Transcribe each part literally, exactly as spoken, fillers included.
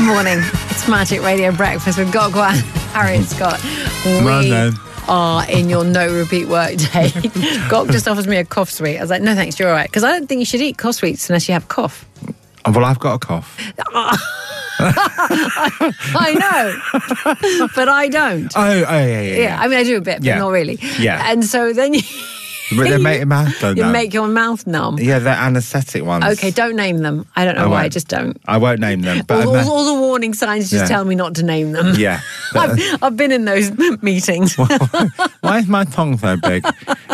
Morning. It's Magic Radio Breakfast with Gokwa and Harriet Scott. We are in your no repeat work day. Gok just offers me a cough sweet. I was like, no thanks, you're all right. Because I don't think you should eat cough sweets unless you have a cough. Well, I've got a cough. I know, but I don't. Oh, oh yeah, yeah, yeah. Yeah, I mean, I do a bit, but Yeah. not really. Yeah. And so then you... But they make your mouth go You numb. make your mouth numb. Yeah, they're anaesthetic ones. Okay, don't name them. I don't know I why, won't. just don't. I won't name them. But All, I'm- all, all the warning signs just Yeah. tell me not to name them. yeah. I've, I've been in those meetings. Why is my tongue so big?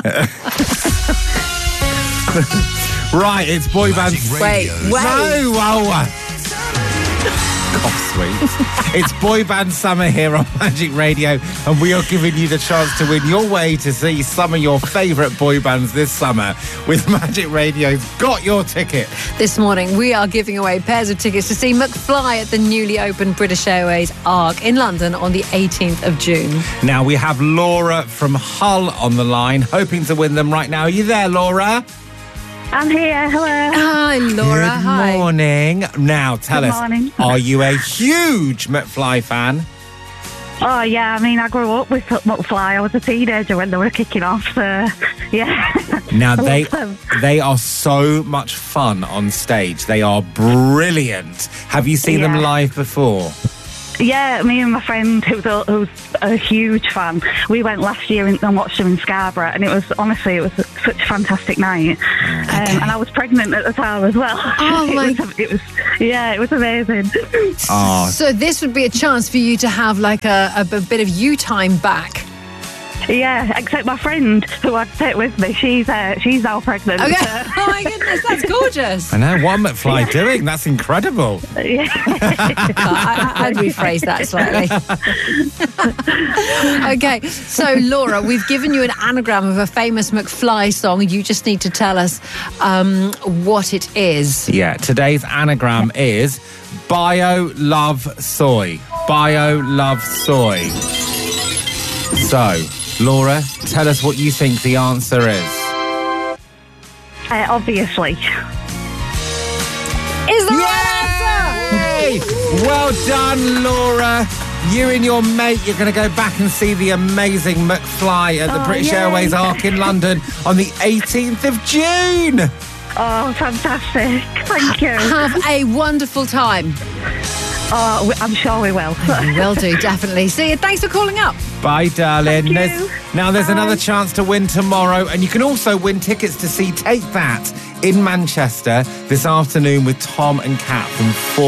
Right, it's boy band. Wait, wait. No, whoa. Cough sweet. It's boy band summer here on Magic Radio, and we are giving you the chance to win your way to see some of your favourite boy bands this summer with Magic Radio's Got Your Ticket. This morning, we are giving away pairs of tickets to see McFly at the newly opened British Airways Arc in London on the eighteenth of June. Now we have Laura from Hull on the line, hoping to win them right now. Are you there, Laura? I'm here. Hello. Hi, Laura. Good Hi. morning. Now, tell Good us, morning. are you a huge McFly fan? Oh, yeah. I mean, I grew up with McFly. I was a teenager when they were kicking off. So, yeah. Now, I they love them. they are so much fun on stage. They are brilliant. Have you seen them Yeah. live before? Yeah, me and my friend, who's a, who's a huge fan, we went last year and watched them in Scarborough, and it was, honestly, it was such a fantastic night. Um, and I was pregnant at the time as well. Oh, it my- Was, it was, yeah, it was amazing. Oh, So this would be a chance for you to have like a, a, a bit of you time back. Yeah, except my friend, who I'd take with me, she's uh, she's now pregnant. Okay. so- Oh my goodness, that's gorgeous. I know. What am McFly doing? That's incredible. yeah. I, I, I'd rephrase that slightly. Okay, so Laura, we've given you an anagram of a famous McFly song. You just need to tell us um, what it is. Yeah, today's anagram is Bio Love Soy. Bio Love Soy. So, Laura, tell us what you think the answer is. Uh, obviously. Is the right answer? Yay! Well done, Laura. You and your mate, you're going to go back and see the amazing McFly at the Oh, British yay. Airways Arc in London on the eighteenth of June. Oh, fantastic. Thank you. Have a wonderful time. Oh, we- I'm sure we will. We will do, definitely. See you. Thanks for calling up. Bye, darling. Thank you. There's- now, there's Bye. another chance to win tomorrow, and you can also win tickets to see Take That in Manchester this afternoon with Tom and Kat from four.